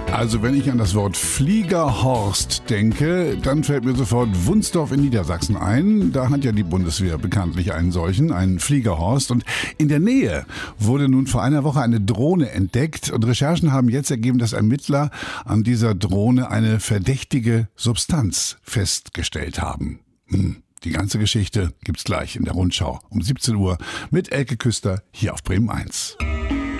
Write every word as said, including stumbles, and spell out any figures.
Also wenn ich an das Wort Fliegerhorst denke, dann fällt mir sofort Wunsdorf in Niedersachsen ein. Da hat ja die Bundeswehr bekanntlich einen solchen, einen Fliegerhorst. Und in der Nähe wurde nun vor einer Woche eine Drohne entdeckt. Und Recherchen haben jetzt ergeben, dass Ermittler an dieser Drohne eine verdächtige Substanz festgestellt haben. Hm. Die ganze Geschichte gibt's gleich in der Rundschau um siebzehn Uhr mit Elke Küster hier auf Bremen eins.